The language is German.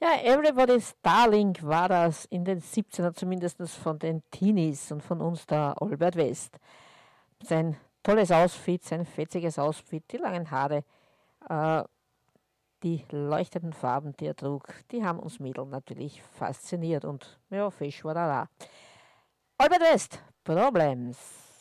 Ja, Everybody's Darling war das in den 17er zumindest von den Teenies und von uns der Albert West. Sein tolles Outfit, sein fetziges Outfit, die langen Haare, äh, die leuchtenden Farben, die er trug, die haben uns Mädel natürlich fasziniert und ja, Fisch war da. Albert West, Problems.